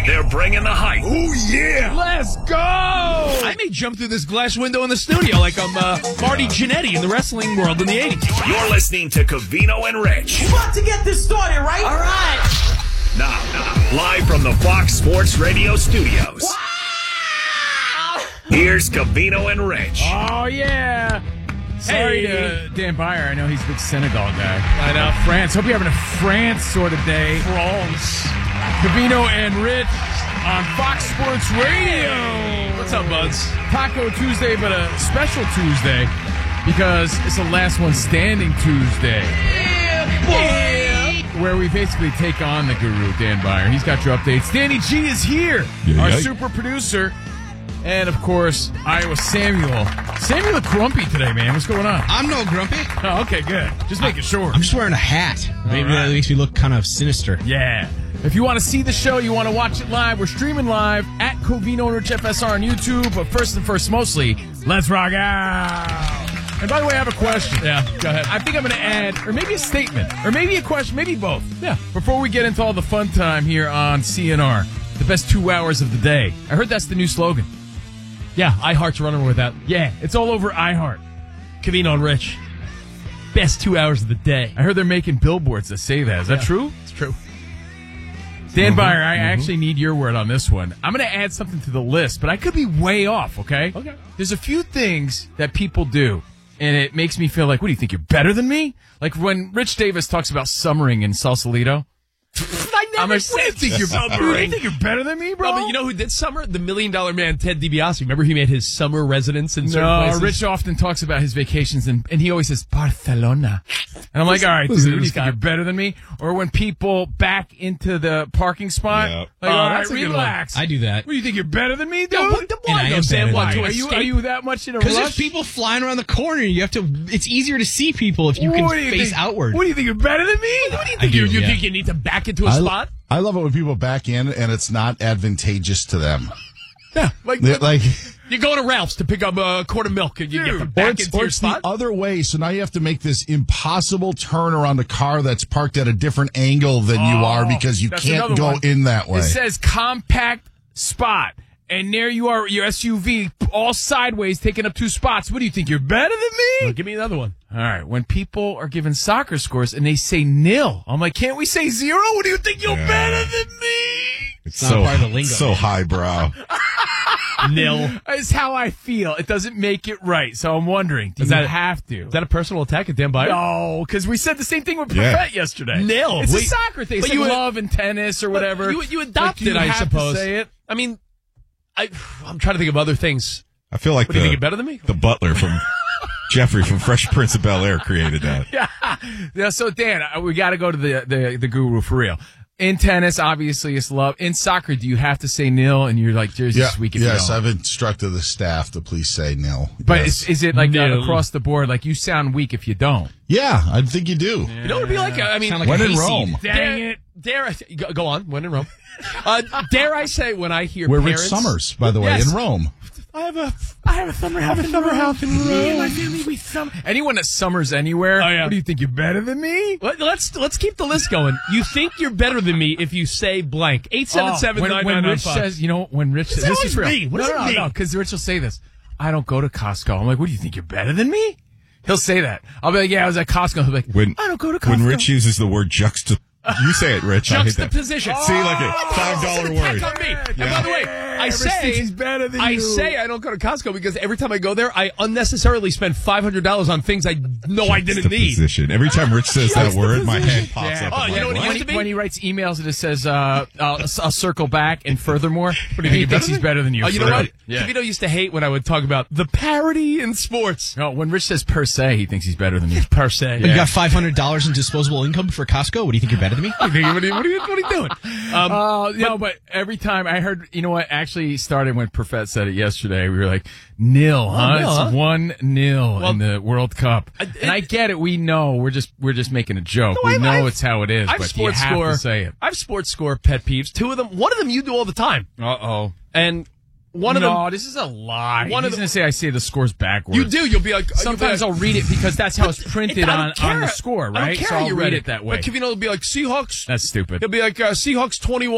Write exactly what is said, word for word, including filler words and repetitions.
They're bringing the hype. Oh, yeah. Let's go. I may jump through this glass window in the studio like I'm uh, Marty Jannetty in the wrestling world in the eighties. You're listening to Covino and Rich. We're about to get this started, right? All right. Now, now, live from the Fox Sports Radio studios. Wow. Here's Covino and Rich. Oh, yeah. Sorry Hey. to Dan Byer. I know he's a big Senegal guy. I know. France. Hope you're having a France sort of day. France. Covino and Rich on Fox Sports Radio. What's up, buds? Taco Tuesday, but a special Tuesday because it's the last one standing Tuesday. Yeah, boy. Where we basically take on the guru, Dan Byer. He's got your updates. Danny G is here, Yeah, our yeah. super producer. And, of course, Iowa Samuel. Samuel look grumpy today, man. What's going on? I'm no grumpy. Oh, okay, good. Just making sure. I'm just wearing a hat. Maybe right. that makes me look kind of sinister. Yeah. If you want to see the show, you want to watch it live, we're streaming live at Covino and Rich F S R on YouTube. But first and first, mostly, let's rock out. And by the way, I have a question. Yeah, go ahead. I think I'm going to add, or maybe a statement, or maybe a question, maybe both. Yeah. Before we get into all the fun time here on C N R, the best two hours of the day. I heard that's the new slogan. Yeah, iHeart's running with that. Yeah, it's all over iHeart. Covino and Rich. Best two hours of the day. I heard they're making billboards that say that. Is that Yeah. true? It's true. Dan Mm-hmm. Byer, I actually need your word on this one. I'm going to add something to the list, but I could be way off, okay? Okay. There's a few things that people do, and it makes me feel like, what do you think, you're better than me? Like when Rich Davis talks about summering in Sausalito. I never I'm like, said what do you think, you're, summering. you think you're better than me, bro? No, but you know who did summer? The Million Dollar Man, Ted DiBiase. Remember he made his summer residence in certain No, places? Rich often talks about his vacations, and, and he always says, Barcelona. And I'm like, all right, dude, listen what to do you this think, guy. you're better than me? Or when people back into the parking spot, Yeah. like, Oh, all right, that's a good one. relax. I do that. What do you think, you're better than me, dude? Yeah, what, And I why, though, am Sam? better What, than to you. Are you, are escape? you that much in a Because rush? there's people flying around the corner. You have to. It's easier to see people if you can What do you face think? outward. What do you think, you're better than me? What do you I think? do, you you yeah. think you need to back into a I, spot? I love it when people back in and it's not advantageous to them. Yeah, like, They're like, you go to Ralph's to pick up a quart of milk and you get to or back it's, into or your it's spot. the other way. So now you have to make this impossible turn around a car that's parked at a different angle than you Oh, are because you that's can't another go one. in that way. It says compact spot. And there you are, your S U V, all sideways, taking up two spots. What do you think, you're better than me? Well, give me another one. All right, when people are given soccer scores and they say nil, I'm like, can't we say zero? What do you think, you're Yeah. better than me? It's not part of the lingo, so man. highbrow. Nil. It's how I feel. It doesn't make it right. So I'm wondering, do Is you that- have to? Is that a personal attack at Dan Byer? No, because we said the same thing with Yeah. Perfett yesterday. Nil. It's Wait, a soccer thing. It's but like you would- love and tennis or whatever. You, you Like, adopted, do you I have to suppose. say it? I mean, I, I'm trying to think of other things. I feel like What, do you the, think you're better than me? the butler from Jeffrey from Fresh Prince of Bel-Air created that. Yeah. Yeah. So Dan, uh, we got to go to the, the the guru for real. In tennis, obviously, it's love. In soccer, do you have to say nil? And you're like, Jersey Yeah, weak if yes, you don't. I've instructed the staff to please say nil. But yes. is, is it like uh, Nil. across the board? Like you sound weak if you don't. Yeah, I think you do. You know what it'd be like? I mean, Sound like When a in hayseed. Rome. Dang dare, it. Dare I say, go, go on, when in Rome. Uh, dare I say, when I hear We're parents... Rich Summers, by the way, Yes. in Rome. I have a, I have a summer house, a summer house in Me and my Rome. family, we summer. Anyone that summers anywhere, Oh, yeah. what do you think? You're better than me? Let, let's let's keep the list going. You think you're better than me if you say blank. eight seven seven Oh, when, nine when nine nine Rich five. says, you know, when Rich says, that this always is real. mean? What no, does no, it no, mean? because Rich will say this. I don't go to Costco. I'm like, what do you think? You're better than me? He'll say that. I'll be like, yeah, I was at Costco. He'll be like, When, I don't go to Costco. when Rich uses the word juxta... You say it, Rich. I hate that. Juxtaposition. See, like a five dollar word. On me. And Yeah. by the way, I Rich thinks say he's better than I you. say I don't go to Costco because every time I go there, I unnecessarily spend five hundred dollars on things I know I didn't need. Juxtaposition. Every time Rich says that word, my head pops Yeah. up. Oh, I'm you like, know what it what? when, used he, to be? when he writes emails, it just says, uh, I'll, I'll circle back and furthermore. What do you He think? He thinks better he's better than you. Oh, you for know real. what? Yeah. Covino used to hate when I would talk about the parity in sports. No, when Rich says per se, he thinks he's better than you. Per se. You got five hundred dollars in disposable income for Costco? What do you think, you're better than me? What are you, what are you, what are you, what are you doing? Um, Uh, no, but every time I heard, you know what, actually started when Perfett said it yesterday. We were like, nil, huh? nil, it's huh? one nil Well, in the World Cup. I- and I get it. We know. We're just we're just making a joke. No, we I've- know I've- it's how it is, I've but you sports have score. to say it. I've sports score pet peeves. Two of them. One of them you do all the time. Uh-oh. And one of no, them. this is a lie. One He's of going the- to say I say the scores backwards. You do. You'll be like. Sometimes you'll I'll be like, read it because that's how it's printed It- I on, don't on care. the score, I don't right? care So how I'll you read read it that way. But Covino will be like Seahawks. That's stupid. He'll be like uh, Seahawks twenty-one.